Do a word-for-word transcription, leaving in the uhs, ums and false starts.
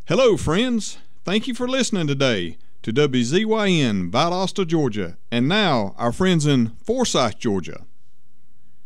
Hello, friends. Thank you for listening today to W Z Y N Valdosta, Georgia, and now our friends in Forsyth, Georgia.